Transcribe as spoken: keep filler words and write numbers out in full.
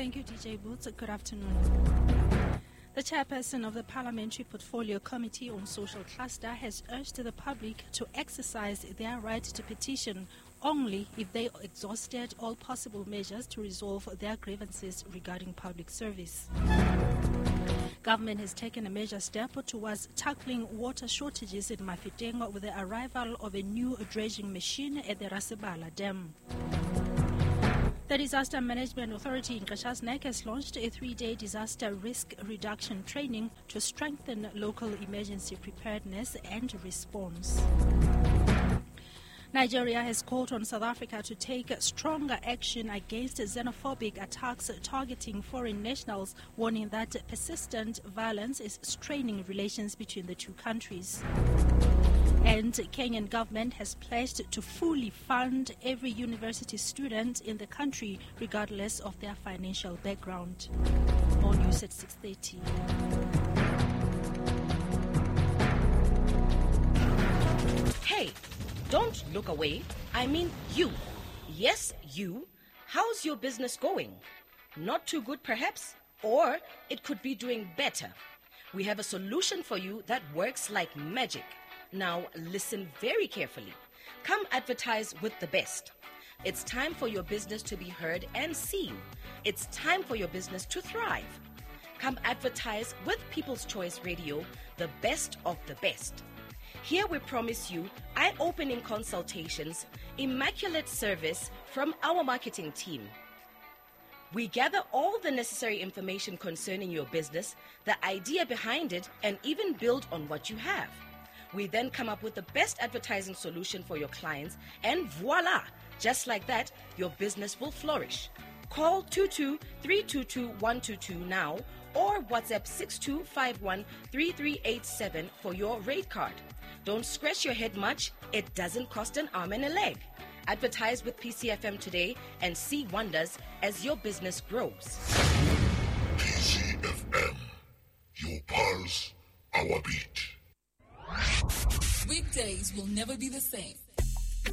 Thank you, D J Boots. Good afternoon. The chairperson of the Parliamentary Portfolio Committee on Social Cluster has urged the public to exercise their right to petition only if they exhausted all possible measures to resolve their grievances regarding public service. Government has taken a major step towards tackling water shortages in Mafetengo with the arrival of a new dredging machine at the Rasebala Dam. The Disaster Management Authority in Gqeberha has launched a three-day disaster risk reduction training to strengthen local emergency preparedness and response. Nigeria has called on South Africa to take stronger action against xenophobic attacks targeting foreign nationals, warning that persistent violence is straining relations between the two countries. And Kenyan government has pledged to fully fund every university student in the country, regardless of their financial background. More news at six thirty. Hey, don't look away. I mean you. Yes, you. How's your business going? Not too good, perhaps? Or it could be doing better. We have a solution for you that works like magic. Now, listen very carefully. Come advertise with the best. It's time for your business to be heard and seen. It's time for your business to thrive. Come advertise with People's Choice Radio, the best of the best. Here we promise you eye-opening consultations, immaculate service from our marketing team. We gather all the necessary information concerning your business, the idea behind it, and even build on what you have. We then come up with the best advertising solution for your clients, and voila! Just like that, your business will flourish. Call two two three two two one two two now or WhatsApp six two five one three three eight seven for your rate card. Don't scratch your head much. It doesn't cost an arm and a leg. Advertise with P C F M today and see wonders as your business grows. P C F M, your pulse, our beat. Weekdays will never be the same.